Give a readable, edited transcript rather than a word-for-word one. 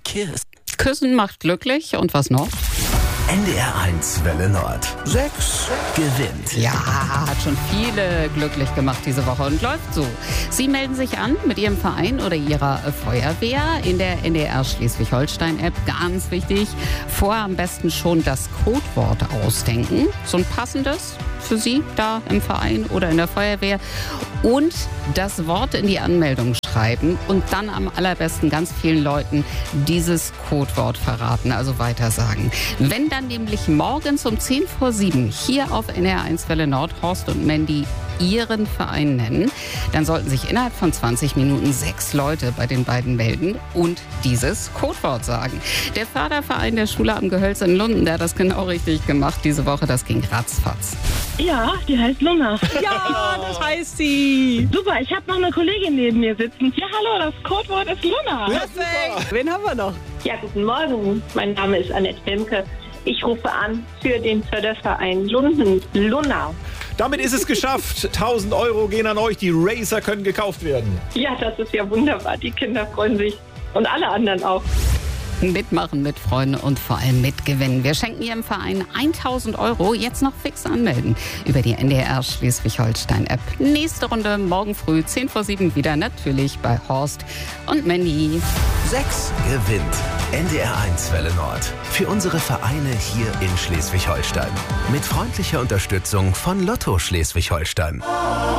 Kiss. Küssen macht glücklich. Und was noch? NDR1 Welle Nord. 6 gewinnt. Ja, hat schon viele glücklich gemacht diese Woche und läuft so. Sie melden sich an mit Ihrem Verein oder Ihrer Feuerwehr in der NDR Schleswig-Holstein-App. Ganz wichtig, vorher am besten schon das Codewort ausdenken. So ein passendes für Sie da im Verein oder in der Feuerwehr. Und das Wort in die Anmeldung schreiben und dann am allerbesten ganz vielen Leuten dieses Codewort verraten, also weitersagen. Wenn dann nämlich morgens um 7:10 hier auf NDR1 Welle Nord Horst und Mandy Ihren Verein nennen, dann sollten sich innerhalb von 20 Minuten 6 Leute bei den beiden melden und dieses Codewort sagen. Der Förderverein der Schule am Gehölz in Lunden, der hat das genau richtig gemacht diese Woche. Das ging ratzfatz. Ja, die heißt Luna. Ja, das heißt sie. Super, ich habe noch eine Kollegin neben mir sitzen. Ja, hallo, das Codewort ist Luna. Perfekt. Wen haben wir noch? Ja, guten Morgen. Mein Name ist Annette Wilmke. Ich rufe an für den Förderverein Lunden. Luna. Damit ist es geschafft. 1.000 Euro gehen an euch. Die Racer können gekauft werden. Ja, das ist ja wunderbar. Die Kinder freuen sich und alle anderen auch. Mitmachen, mitfreuen und vor allem mitgewinnen. Wir schenken Ihrem Verein 1.000 Euro. Jetzt noch fix anmelden über die NDR Schleswig-Holstein-App. Nächste Runde morgen früh 7:10 wieder natürlich bei Horst und Mandy. 6 gewinnt. NDR1 Welle Nord. Für unsere Vereine hier in Schleswig-Holstein. Mit freundlicher Unterstützung von Lotto Schleswig-Holstein.